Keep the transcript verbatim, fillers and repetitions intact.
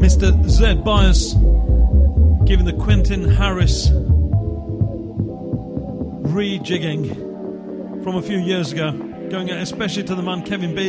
Mister Zed Bias giving the Quentin Harris rejigging from a few years ago, going out especially to the man Kevin B.